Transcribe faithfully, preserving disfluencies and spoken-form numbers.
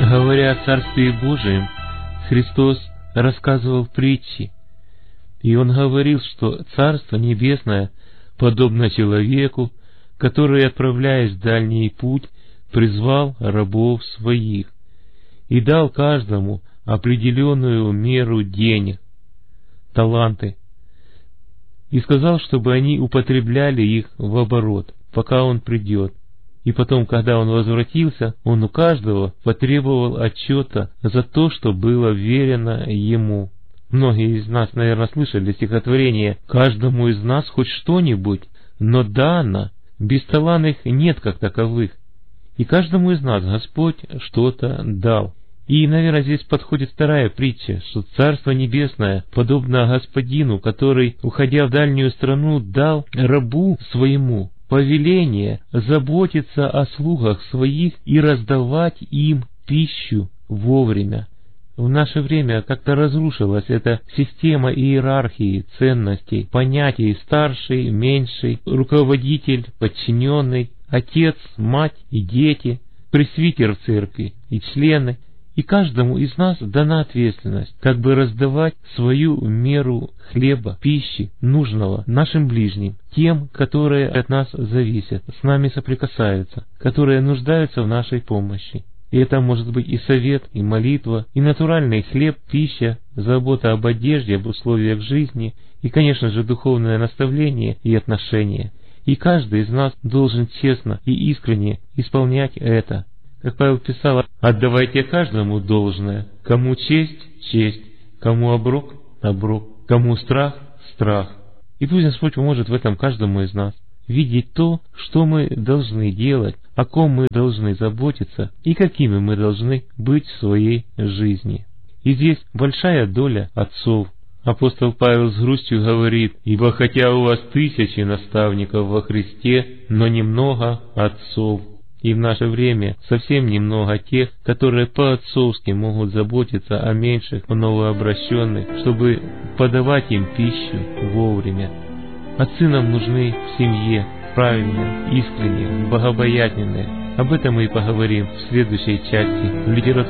Говоря о Царстве Божием, Христос рассказывал притчи, и Он говорил, что Царство Небесное подобно человеку, который, отправляясь в дальний путь, призвал рабов своих и дал каждому определенную меру денег, таланты, и сказал, чтобы они употребляли их в оборот, пока он придет. И потом, когда он возвратился, он у каждого потребовал отчета за то, что было верено ему. Многие из нас, наверное, слышали стихотворение «Каждому из нас хоть что-нибудь, но дано, бесталанных нет как таковых». И каждому из нас Господь что-то дал. И, наверное, здесь подходит вторая притча, что Царство Небесное подобно господину, который, уходя в дальнюю страну, дал рабу своему повеление заботиться о слугах своих и раздавать им пищу вовремя. В наше время как-то разрушилась эта система иерархии ценностей, понятий старший, меньший, руководитель, подчиненный, отец, мать и дети, пресвитер в церкви и члены. И каждому из нас дана ответственность, как бы раздавать свою меру хлеба, пищи, нужного нашим ближним, тем, которые от нас зависят, с нами соприкасаются, которые нуждаются в нашей помощи. И это может быть и совет, и молитва, и натуральный хлеб, пища, забота об одежде, об условиях жизни, и, конечно же, духовное наставление и отношения. И каждый из нас должен честно и искренне исполнять это. Как Павел писал, отдавайте каждому должное, кому честь – честь, кому оброк – оброк, кому страх – страх. И пусть Господь поможет в этом каждому из нас видеть то, что мы должны делать, о ком мы должны заботиться и какими мы должны быть в своей жизни. И здесь большая доля отцов. Апостол Павел с грустью говорит: «Ибо хотя у вас тысячи наставников во Христе, но немного отцов». И в наше время совсем немного тех, которые по-отцовски могут заботиться о меньших, новообращенных, чтобы подавать им пищу вовремя. Отцы нам нужны в семье, правильные, искренние, богобоязненные. Об этом мы и поговорим в следующей части литературы.